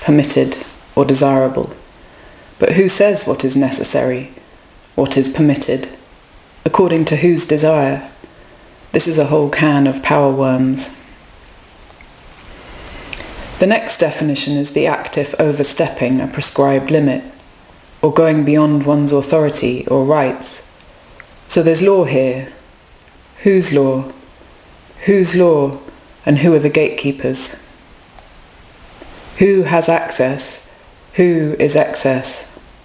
permitted, or desirable. But who says what is necessary, what is permitted? According to whose desire? This is a whole can of power worms. The next definition is the act of overstepping a prescribed limit, or going beyond one's authority or rights. So there's law here. Whose law? Whose law, and who are the gatekeepers? Who has access? Who is excess?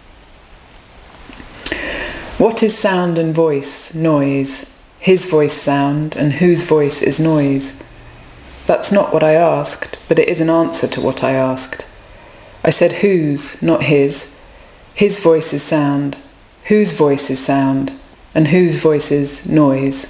What is sound and voice, noise? His voice sound, and whose voice is noise? That's not what I asked, but it is an answer to what I asked. I said whose, not his. His voice is sound, whose voice is sound, and whose voice is noise.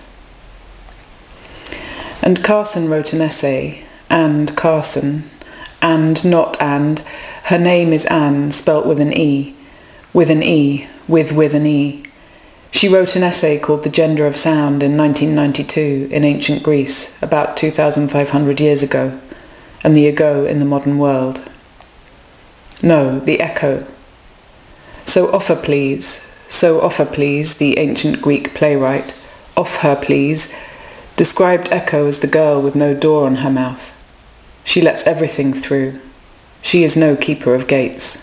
And Carson wrote an essay, and Carson, and not and. Her name is Anne, spelt with an E, with an E. She wrote an essay called The Gender of Sound in 1992 in ancient Greece, about 2,500 years ago, and the ago in the modern world. No, the echo. So offer please, the ancient Greek playwright, off her please, described Echo as the girl with no door on her mouth. She lets everything through. She is no keeper of gates.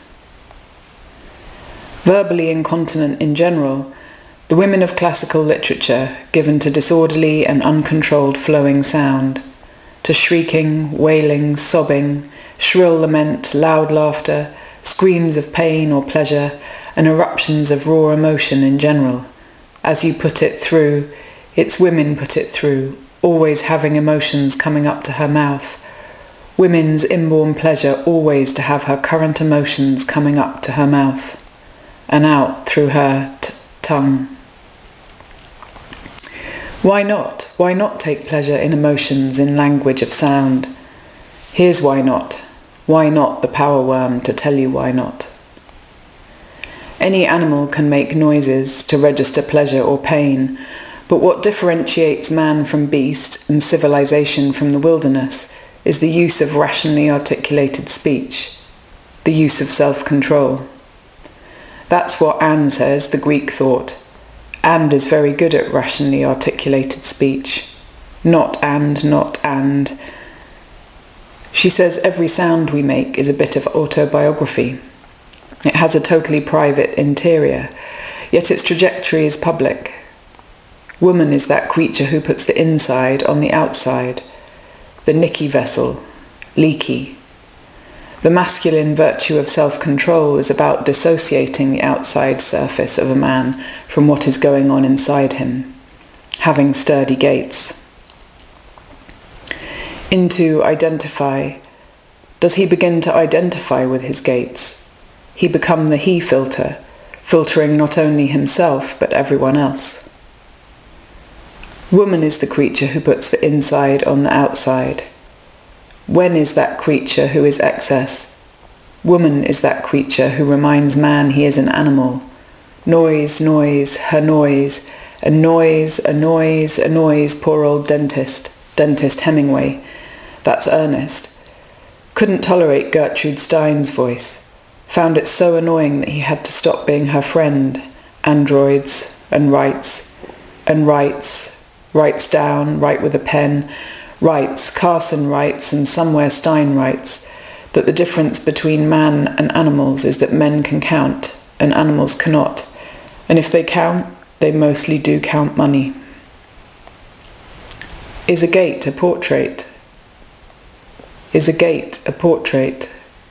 Verbally incontinent in general, the women of classical literature, given to disorderly and uncontrolled flowing sound, to shrieking, wailing, sobbing, shrill lament, loud laughter, screams of pain or pleasure, and eruptions of raw emotion in general. As you put it through, its women put it through, always having emotions coming up to her mouth. Women's inborn pleasure always to have her current emotions coming up to her mouth, and out through her tongue. Why not? Why not take pleasure in emotions in language of sound? Here's why not. Why not the power worm to tell you why not? Any animal can make noises to register pleasure or pain, but what differentiates man from beast and civilization from the wilderness is the use of rationally articulated speech, the use of self-control. That's what Anne says the Greek thought. And is very good at rationally articulated speech. Not and. She says every sound we make is a bit of autobiography. It has a totally private interior, yet its trajectory is public. Woman is that creature who puts the inside on the outside, the Nicky vessel, leaky. The masculine virtue of self-control is about dissociating the outside surface of a man from what is going on inside him, having sturdy gates. Into identify. Does he begin to identify with his gates? He become the he filter, filtering not only himself but everyone else. Woman is the creature who puts the inside on the outside. When is that creature who is excess? Woman is that creature who reminds man he is an animal. Noise, her noise, a noise, poor old dentist Hemingway. That's Ernest. Couldn't tolerate Gertrude Stein's voice. Found it so annoying that he had to stop being her friend. Androids, and writes down, write with a pen, writes, Carson writes, and somewhere Stein writes, that the difference between man and animals is that men can count, and animals cannot. And if they count, they mostly do count money. Is a gate a portrait? Is a gate a portrait?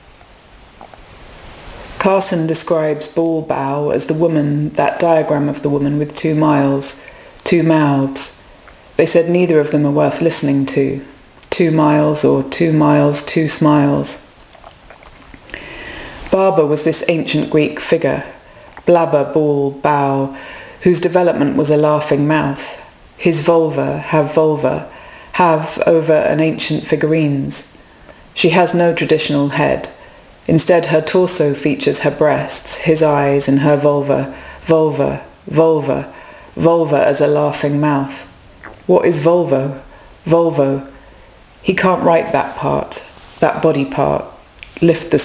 Carson describes Ball Bow as the woman, that diagram of the woman with 2 mouths. They said neither of them are worth listening to. 2 miles or 2 miles, 2 smiles. Barber was this ancient Greek figure, blabber, ball, bow, whose development was a laughing mouth. His vulva, have over an ancient figurines. She has no traditional head. Instead, her torso features her breasts, his eyes, and her vulva as a laughing mouth. What is Volvo? He can't write that part, that body part. Lift the